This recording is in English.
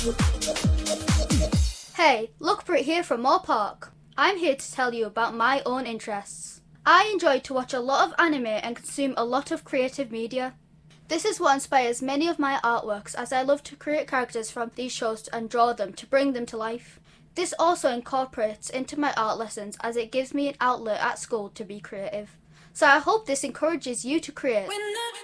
Hey, Lookbrit here from Moore Park. I'm here to tell you about my own interests. I enjoy to watch a lot of anime and consume a lot of creative media. This is what inspires many of my artworks, as I love to create characters from these shows and draw them to bring them to life. This also incorporates into my art lessons, as it gives me an outlet at school to be creative. So I hope this encourages you to create.